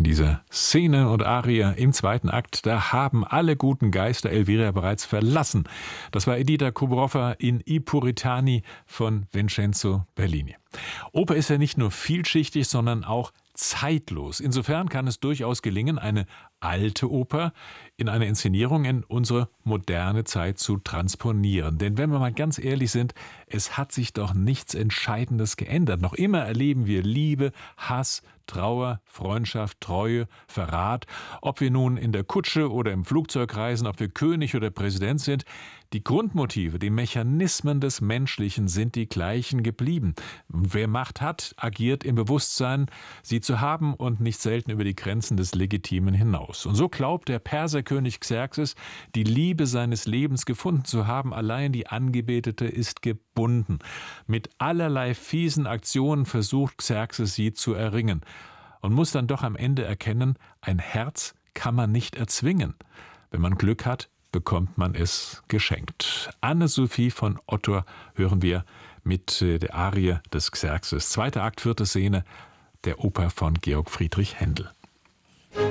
dieser Szene und Arie im zweiten Akt, da haben alle guten Geister Elvira bereits verlassen. Das war Edita Kubrowa in I Puritani von Vincenzo Bellini. Oper ist ja nicht nur vielschichtig, sondern auch zeitlos. Insofern kann es durchaus gelingen, eine alte Oper in eine Inszenierung in unsere moderne Zeit zu transponieren. Denn wenn wir mal ganz ehrlich sind, es hat sich doch nichts Entscheidendes geändert. Noch immer erleben wir Liebe, Hass, Trauer, Freundschaft, Treue, Verrat. Ob wir nun in der Kutsche oder im Flugzeug reisen, ob wir König oder Präsident sind, die Grundmotive, die Mechanismen des Menschlichen sind die gleichen geblieben. Wer Macht hat, agiert im Bewusstsein, sie zu haben und nicht selten über die Grenzen des Legitimen hinaus. Und so glaubt der Perserkönig Xerxes, die Liebe seines Lebens gefunden zu haben, allein die Angebetete ist gebunden. Mit allerlei fiesen Aktionen versucht Xerxes sie zu erringen und muss dann doch am Ende erkennen, ein Herz kann man nicht erzwingen. Wenn man Glück hat, bekommt man es geschenkt. Anne-Sophie von Otter hören wir mit der Arie des Xerxes. Zweiter Akt, vierte Szene der Oper von Georg Friedrich Händel.